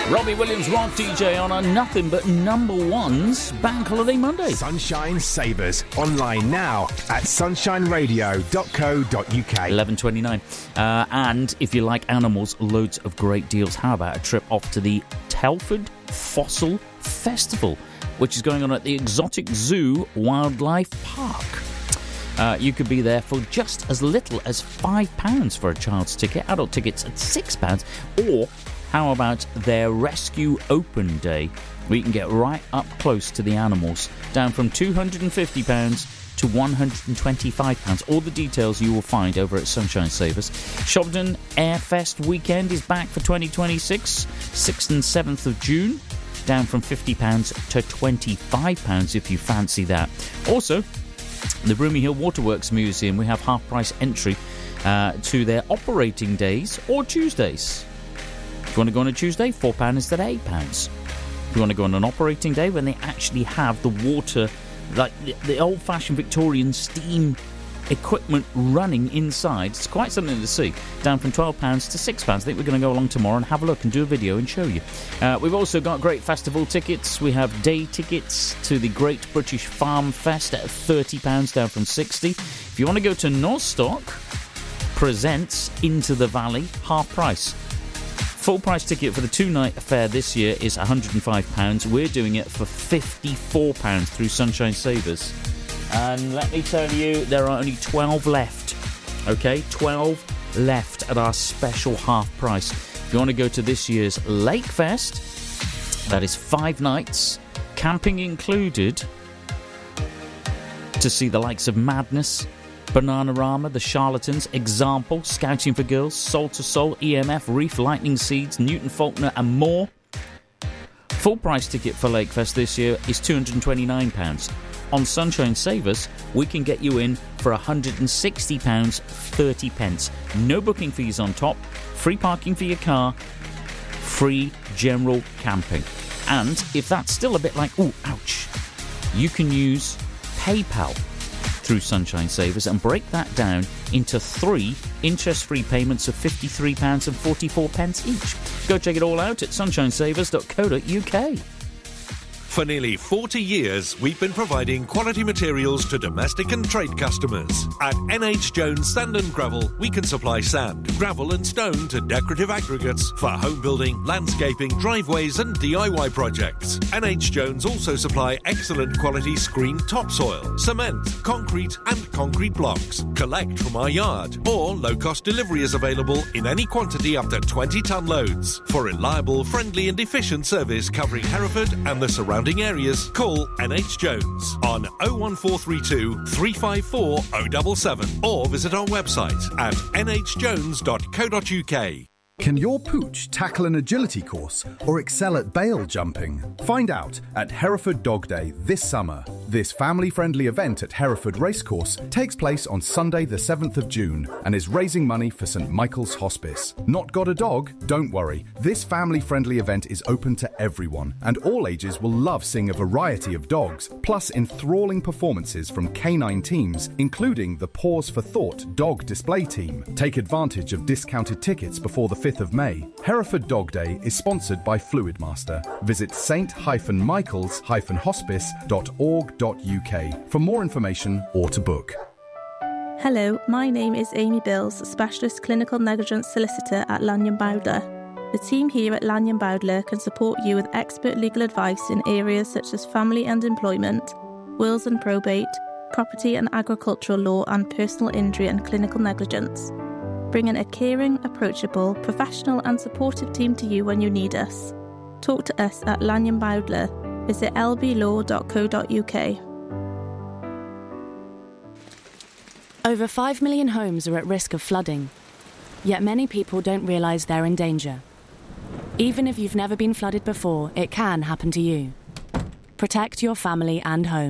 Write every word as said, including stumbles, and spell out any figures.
Robbie Williams, rock D J on a nothing but number ones Bank Holiday Monday. Sunshine Savers, online now at sunshine radio dot co dot uk. eleven twenty-nine. Uh, and if you like animals, loads of great deals. How about a trip off to the Telford Fossil Festival, which is going on at the Exotic Zoo Wildlife Park. Uh, you could be there for just as little as five pounds for a child's ticket. Adult tickets at six pounds. Or how about their Rescue Open Day, where you can get right up close to the animals, down from two hundred fifty pounds to one hundred twenty-five pounds. All the details you will find over at Sunshine Savers. Shobden Airfest weekend is back for twenty twenty-six, sixth and seventh of June, down from fifty pounds to twenty-five pounds if you fancy that. Also, the Broomy Hill Waterworks Museum, we have half-price entry uh, to their operating days or Tuesdays. If you want to go on a Tuesday, four pounds instead of eight pounds. If you want to go on an operating day when they actually have the water, like the, the old-fashioned Victorian steam equipment running inside, it's quite something to see. Down from twelve pounds to six pounds. I think we're going to go along tomorrow and have a look and do a video and show you. Uh, we've also got great festival tickets. We have day tickets to the Great British Farm Fest at thirty pounds, down from sixty. If you want to go to Nostock Presents Into the Valley, half price. Full price ticket for the two-night affair this year is one hundred five pounds. We're doing it for fifty-four pounds through Sunshine Savers. And let me tell you, there are only twelve left. Okay, twelve left at our special half price. If you want to go to this year's Lake Fest, that is five nights, camping included, to see the likes of Madness, Bananarama, The Charlatans, Example, Scouting for Girls, Soul to Soul, E M F, Reef, Lightning Seeds, Newton Faulkner and more. Full price ticket for Lake Fest this year is two hundred twenty-nine pounds. On Sunshine Savers, we can get you in for one hundred sixty pounds thirty. No booking fees on top, free parking for your car, free general camping. And if that's still a bit like, ooh, ouch, you can use PayPal through Sunshine Savers and break that down into three interest-free payments of fifty-three pounds forty-four each. Go check it all out at sunshine savers dot co dot uk. For nearly forty years, we've been providing quality materials to domestic and trade customers. At N H Jones Sand and Gravel, we can supply sand, gravel and stone to decorative aggregates for home building, landscaping, driveways and D I Y projects. N H Jones also supply excellent quality screened topsoil, cement, concrete and concrete blocks. Collect from our yard, or low-cost delivery is available in any quantity up to twenty tonne loads. For reliable, friendly and efficient service covering Hereford and the surrounding areas, call N H Jones on oh one four three two, three five four, oh seven seven or visit our website at n h jones dot co dot uk. Can your pooch tackle an agility course or excel at bail jumping? Find out at Hereford Dog Day this summer. This family-friendly event at Hereford Racecourse takes place on Sunday the seventh of June and is raising money for St Michael's Hospice. Not got a dog? Don't worry. This family-friendly event is open to everyone and all ages will love seeing a variety of dogs, plus enthralling performances from canine teams, including the Pause for Thought dog display team. Take advantage of discounted tickets before the fifth of May. Hereford Dog Day is sponsored by Fluidmaster. Visit saint michaels hospice dot org dot uk for more information or to book. Hello, my name is Amy Bills, Specialist Clinical Negligence Solicitor at Lanyon Bowdler. The team here at Lanyon Bowdler can support you with expert legal advice in areas such as family and employment, wills and probate, property and agricultural law and personal injury and clinical negligence. Bringing a caring, approachable, professional and supportive team to you when you need us. Talk to us at Lanyon Bowdler. Visit l b law dot co dot uk. Over five million homes are at risk of flooding, yet many people don't realise they're in danger. Even if you've never been flooded before, it can happen to you. Protect your family and home.